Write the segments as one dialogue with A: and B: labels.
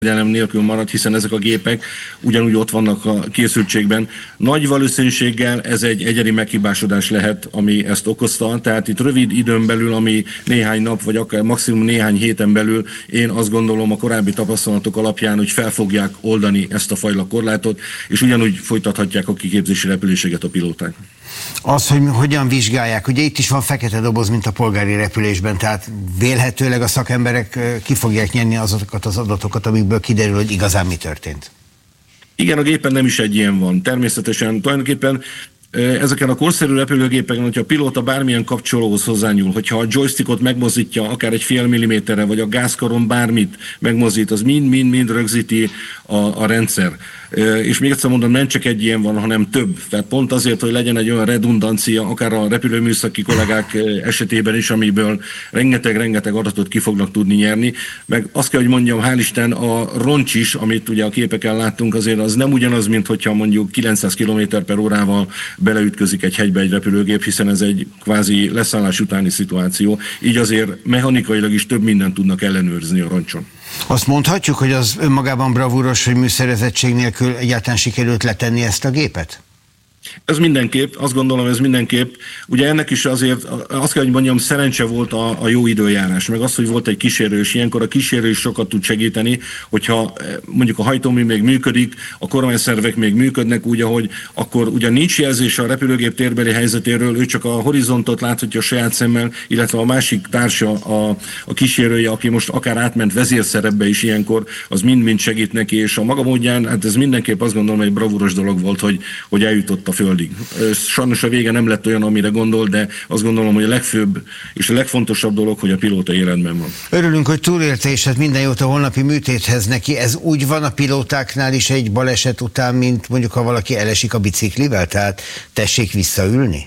A: nélkül marad, hiszen ezek a gépek ugyanúgy ott vannak a készültségben. Nagy valószínűséggel ez egy egyedi meghibásodás lehet, ami ezt okozta, tehát itt rövid időn belül, ami néhány nap, vagy akár maximum néhány héten belül, én azt gondolom a korábbi tapasztalatok alapján, hogy fel fogják oldani ezt a fajta korlátot, és ugyanúgy folytathatják a kiképzési repüléséget a pilóták.
B: Az, hogy hogyan vizsgálják, ugye itt is van fekete doboz, mint a polgári repülésben, tehát vélhetőleg a szakemberek ki fogják nyerni azokat az adatokat, amikből kiderül, hogy igazán mi történt.
A: Igen, a gépen nem is egy ilyen van. Természetesen tulajdonképpen ezeken a korszerű repülőgépeken, hogyha a pilóta bármilyen kapcsolóhoz hozzányúl, hogyha a joystickot megmozdítja akár egy fél milliméterre, vagy a gázkaron bármit megmozdít, az mind rögzíti a rendszer. És még egyszer mondom, nem csak egy ilyen van, hanem több. Tehát pont azért, hogy legyen egy olyan redundancia, akár a repülőműszaki kollégák esetében is, amiből rengeteg adatot ki fognak tudni nyerni. Meg azt kell, hogy mondjam, hál' Isten, a roncs is, amit ugye a képeken láttunk, azért az nem ugyanaz, mint hogyha mondjuk 900 km/h beleütközik egy hegybe egy repülőgép, hiszen ez egy kvázi leszállás utáni szituáció. Így azért mechanikailag is több mindent tudnak ellenőrizni a roncson.
B: Azt mondhatjuk, hogy az önmagában bravúros, hogy műszerezettség nélkül egyáltalán sikerült letenni ezt a gépet?
A: Ez mindenképp, azt gondolom, ez mindenképp. Ugye ennek is azért, azt kell, hogy mondjam, szerencse volt a jó időjárás, meg az, hogy volt egy kísérő, és ilyenkor a kísérő is sokat tud segíteni, hogyha mondjuk a hajtómű még működik, a kormányszervek még működnek úgy, ahogy akkor ugye nincs jelzés a repülőgép térbeli helyzetéről, ő csak a horizontot láthatja a saját szemmel, illetve a másik társa, a kísérője, aki most akár átment vezérszerepbe is ilyenkor, az mind segít neki, és a maga módján, hát ez mindenképp azt gondolom, egy bravúros dolog volt, hogy eljutott a földig. Sajnos a vége nem lett olyan, amire gondol, de azt gondolom, hogy a legfőbb és a legfontosabb dolog, hogy a pilóta életben van.
B: Örülünk, hogy túlélte, és hát minden jót a holnapi műtéthez neki. Ez úgy van a pilótáknál is egy baleset után, mint mondjuk, ha valaki elesik a biciklivel, tehát tessék visszaülni?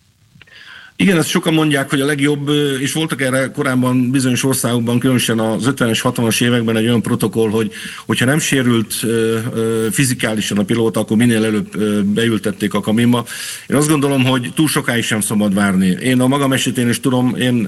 A: Igen, ezt sokan mondják, hogy a legjobb, és voltak erre korábban bizonyos országokban, különösen az 50-es, 60-as években egy olyan protokoll, hogyha nem sérült fizikálisan a pilóta, akkor minél előbb beültették a kabinba. Én azt gondolom, hogy túl sokáig sem szabad várni. Én a magam esetén is tudom, én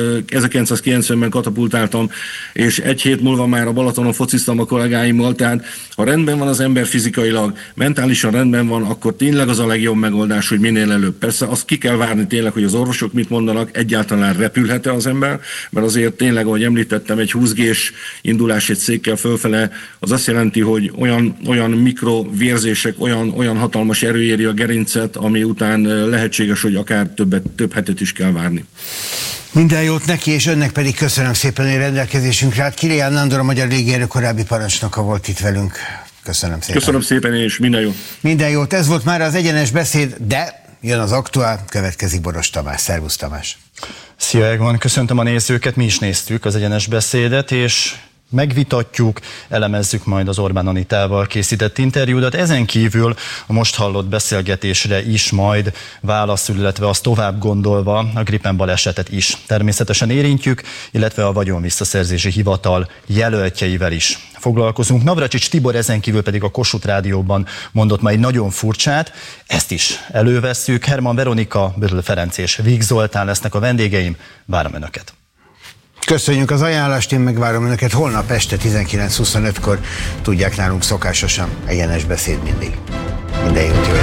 A: 1990-ben katapultáltam, és egy hét múlva már a Balatonon fociztam a kollégáimmal, tehát ha rendben van az ember fizikailag, mentálisan rendben van, akkor tényleg az a legjobb megoldás, hogy minél előbb. Persze azt ki kell várni tényleg, hogy az orvosok mit mondanak, egyáltalán repülhet-e az ember, mert azért tényleg, ahogy említettem, egy 20 G-s indulás egy székkel fölfele, az azt jelenti, hogy olyan mikrovérzések, olyan hatalmas erő éri a gerincet, ami után lehetséges, hogy akár több hetet is kell várni.
B: Minden jót neki, és önnek pedig köszönöm szépen, hogy rendelkezésünkre állt. Kilián Nándor, a Magyar Légierő korábbi parancsnoka volt itt velünk. Köszönöm szépen.
A: Köszönöm szépen, és minden jót.
B: Minden jót. Ez volt már az Egyenes Beszéd, de jön az aktuál, következik Boros Tamás. Szervusz, Tamás!
C: Szia, Egon! Köszöntöm a nézőket, mi is néztük az Egyenes Beszédet, és megvitatjuk, elemezzük majd az Orbán Anitával készített interjúdat. Ezen kívül a most hallott beszélgetésre is majd válaszul, illetve azt tovább gondolva a Gripen balesetet is természetesen érintjük, illetve a Vagyonvisszaszerzési Hivatal jelöltjeivel is foglalkozunk. Navracsics Tibor ezen kívül pedig a Kossuth Rádióban mondott majd nagyon furcsát, ezt is elővesszük. Herman Veronika, Bödl Ferenc és Víg Zoltán lesznek a vendégeim, várom Önöket.
B: Köszönjük az ajánlást, én megvárom Önöket holnap este 19:25-kor, tudják, nálunk szokásosan Egyenes Beszéd mindig. Minden jót, jó